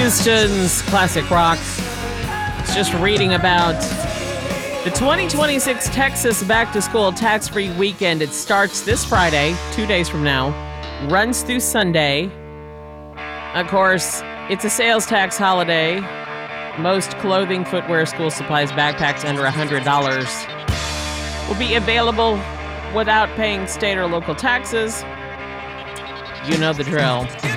Houston's classic rock. Just reading about the 2026 Texas back-to-school tax-free weekend. It starts this Friday, 2 days from now, runs through Sunday. Of course, it's a sales tax holiday. Most clothing, footwear, school supplies, backpacks under $100 will be available without paying state or local taxes. You know the drill.